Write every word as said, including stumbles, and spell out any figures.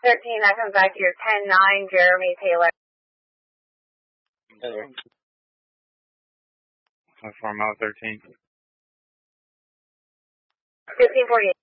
thirteen, that comes back to your ten nine, Jeremy Taylor. Taylor. Four mile thirteen. fifteen forty-eight.